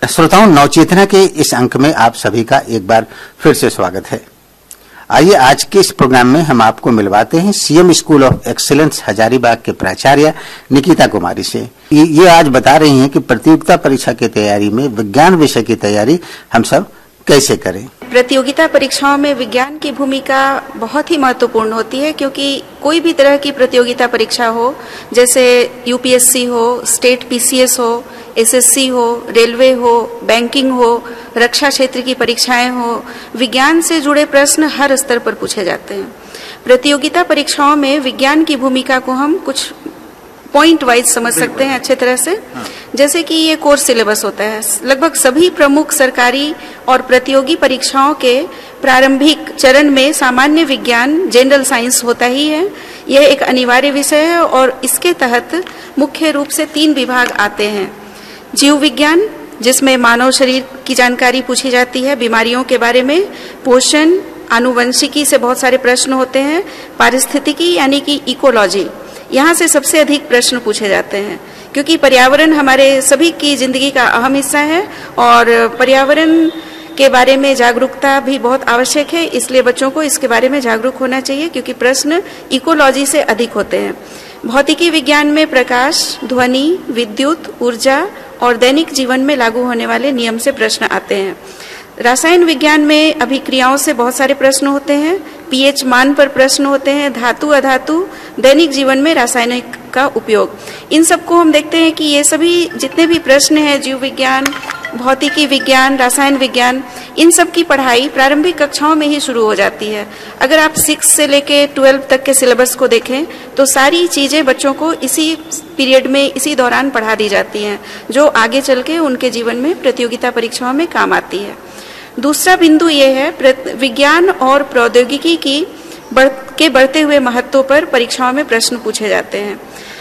श्रोताओं, नवचेतना के इस अंक में आप सभी का एक बार फिर से स्वागत है। आइए आज के इस प्रोग्राम में हम आपको मिलवाते हैं CM school of excellence Hazaribagh के प्राचार्य निकिता कुमारी से। ये आज बता रही हैं कि प्रतियोगिता परीक्षा की तैयारी में विज्ञान विषय की तैयारी हम सब कैसे करें। प्रतियोगिता परीक्षाओं में विज्ञान की भूमिका बहुत ही महत्वपूर्ण होती है, क्योंकि कोई भी तरह की प्रतियोगिता परीक्षा हो, जैसे यूपीएससी हो, स्टेट पीसीएस हो, एसएससी हो, रेलवे हो, बैंकिंग हो, रक्षा क्षेत्र की परीक्षाएं हो, विज्ञान से जुड़े प्रश्न हर स्तर पर पूछे जाते हैं। प्रतियोगिता परीक्षाओं में विज्ञान की भूमिका को हम कुछ पॉइंट वाइज समझ सकते हैं अच्छे तरह से। जैसे कि ये कोर्स सिलेबस होता है, लगभग सभी प्रमुख सरकारी और प्रतियोगी परीक्षाओं के प्रारंभिक चरण में सामान्य विज्ञान जनरल साइंस होता ही है। यह एक अनिवार्य विषय है और इसके तहत मुख्य रूप से 3 विभाग आते हैं। जीव विज्ञान, जिसमें मानव शरीर की जानकारी पूछी जाती है, बीमारियों के बारे में, पोषण, आनुवंशिकी से बहुत सारे प्रश्न होते हैं, पारिस्थितिकी यानी कि इकोलॉजी, यहाँ से सबसे अधिक प्रश्न पूछे जाते हैं, क्योंकि पर्यावरण हमारे सभी की जिंदगी का अहम हिस्सा है और पर्यावरण के बारे में जागरूकता भी बहुत आवश्यक है। इसलिए बच्चों को इसके बारे में जागरूक होना चाहिए, क्योंकि प्रश्न इकोलॉजी से अधिक होते हैं। भौतिकी विज्ञान में प्रकाश, ध्वनि, विद्युत, ऊर्जा और दैनिक जीवन में लागू होने वाले नियम से प्रश्न आते हैं। रसायन विज्ञान में अभिक्रियाओं से बहुत सारे प्रश्न होते हैं, पीएच मान पर प्रश्न होते हैं, धातु अधातु, दैनिक जीवन में रासायनिक का उपयोग। इन सबको हम देखते हैं कि ये सभी जितने भी प्रश्न हैं, जीव विज्ञान, भौतिकी विज्ञान, रसायन विज्ञान, इन सब की पढ़ाई प्रारंभिक कक्षाओं में ही शुरू हो जाती है। अगर आप 6 से लेके 12 तक के सिलेबस को देखें तो सारी चीजें बच्चों को इसी पीरियड में, इसी दौरान पढ़ा दी जाती हैं, जो आगे चल के उनके जीवन में प्रतियोगिता परीक्षाओं में काम आती है। दूसरा बिंदु ये है, विज्ञान और प्रौद्योगिकी की बढ़ते हुए महत्व पर परीक्षाओं में प्रश्न पूछे जाते हैं।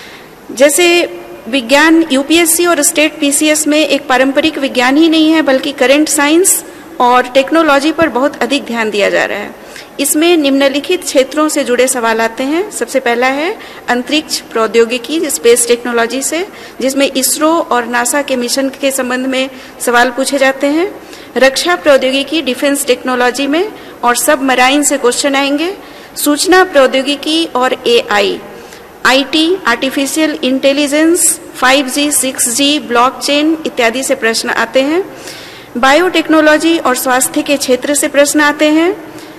जैसे विज्ञान यूपीएससी और स्टेट पीसीएस में एक पारंपरिक विज्ञान ही नहीं है, बल्कि करंट साइंस और टेक्नोलॉजी पर बहुत अधिक ध्यान दिया जा रहा है। इसमें निम्नलिखित क्षेत्रों से जुड़े सवाल आते हैं। सबसे पहला है अंतरिक्ष प्रौद्योगिकी, स्पेस टेक्नोलॉजी से, जिसमें इसरो और नासा के मिशन के संबंध में सवाल पूछे जाते हैं। रक्षा प्रौद्योगिकी, डिफेंस टेक्नोलॉजी में और सबमराइन से क्वेश्चन आएंगे। सूचना प्रौद्योगिकी और AI, IT, artificial intelligence, 5G, 6G, blockchain इत्यादि से प्रश्न आते हैं। बायोटेक्नोलॉजी और स्वास्थ्य के क्षेत्र से प्रश्न आते हैं।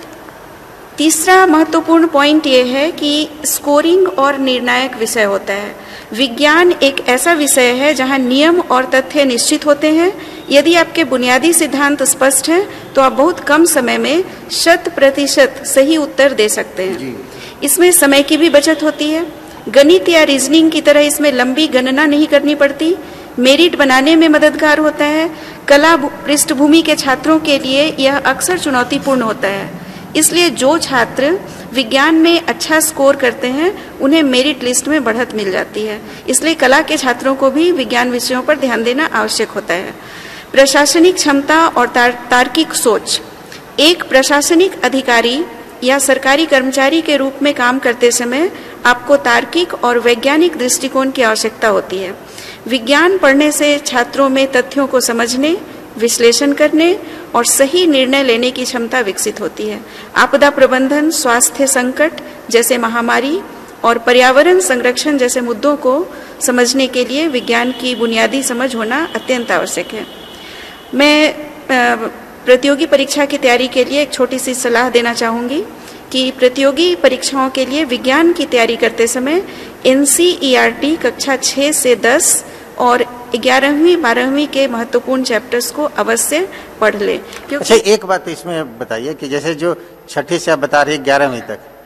तीसरा महत्वपूर्ण पॉइंट ये है कि स्कोरिंग और निर्णायक विषय होता है। विज्ञान एक ऐसा विषय है जहां नियम और तथ्य निश्चित होते हैं। यदि आपके बुनियादी सिद्धांत स्पष्ट हैं तो आप बहुत कम समय में 100% सही उत्तर दे सकते हैं। इसमें समय की भी बचत होती है। गणित या रीजनिंग की तरह इसमें लंबी गणना नहीं करनी पड़ती। मेरिट बनाने में मददगार होता है। कला पृष्ठभूमि के छात्रों के लिए यह अक्सर चुनौतीपूर्ण होता है। इसलिए जो छात्र विज्ञान में अच्छा स्कोर करते हैं उन्हें मेरिट लिस्ट में बढ़त मिल जाती है। इसलिए कला के छात्रों को भी विज्ञान विषयों पर ध्यान देना आवश्यक होता है। प्रशासनिक क्षमता और तार्किक सोच, एक प्रशासनिक अधिकारी या सरकारी कर्मचारी के रूप में काम करते समय आपको तार्किक और वैज्ञानिक दृष्टिकोण की आवश्यकता होती है। विज्ञान पढ़ने से छात्रों में तथ्यों को समझने, विश्लेषण करने और सही निर्णय लेने की क्षमता विकसित होती है। आपदा प्रबंधन, स्वास्थ्य संकट जैसे महामारी और पर्यावरण संरक्षण जैसे मुद्दों को समझने के लिए विज्ञान की बुनियादी समझ होना अत्यंत आवश्यक है। मैं प्रतियोगी परीक्षा की तैयारी के लिए एक छोटी सी सलाह देना चाहूँगी कि प्रतियोगी परीक्षाओं के लिए विज्ञान की तैयारी करते समय NCERT कक्षा 6 से 10 और 11वीं 12वीं के महत्वपूर्ण चैप्टर्स को अवश्य पढ़ लें। अच्छा, एक बात इसमें बताइए कि जैसे जो 6ठी से आप बता रहे 11वीं तक,